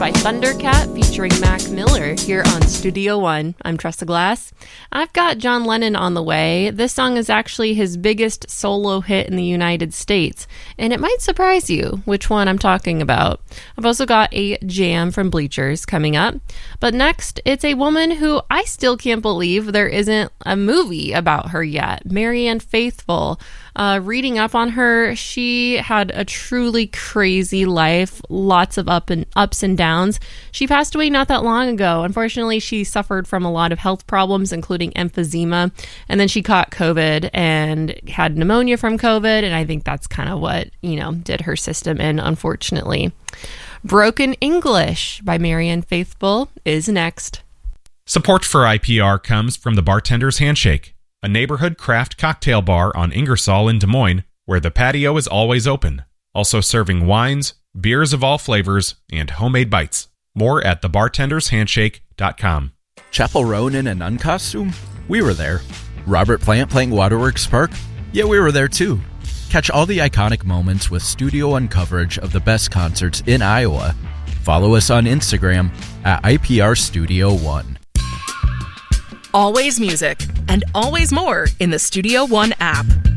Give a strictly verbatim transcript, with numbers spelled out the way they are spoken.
by Thundercat featuring Mac Miller here on Studio One. I'm Tressa Glass. I've got John Lennon on the way. This song is actually his biggest solo hit in the United States, and it might surprise you which one I'm talking about. I've also got a jam from Bleachers coming up. But next, it's a woman who I still can't believe there isn't a movie about her yet. Marianne Faithfull. Uh, reading up on her, she had a truly crazy life, lots of up and ups and downs. She passed away not that long ago. Unfortunately, she suffered from a lot of health problems, including emphysema, and then she caught COVID and had pneumonia from COVID, and I think that's kind of what, you know, did her system in, unfortunately. Broken English by Marianne Faithfull is next. Support for I P R comes from the Bartender's Handshake, a neighborhood craft cocktail bar on Ingersoll in Des Moines, where the patio is always open. Also serving wines, beers of all flavors, and homemade bites. More at the bartenders handshake dot com. Chappell Roan in a nun costume? We were there. Robert Plant playing Waterworks Park? Yeah, we were there too. Catch all the iconic moments with Studio One coverage of the best concerts in Iowa. Follow us on Instagram at I P R Studio One. Always music, and always more in the Studio One app.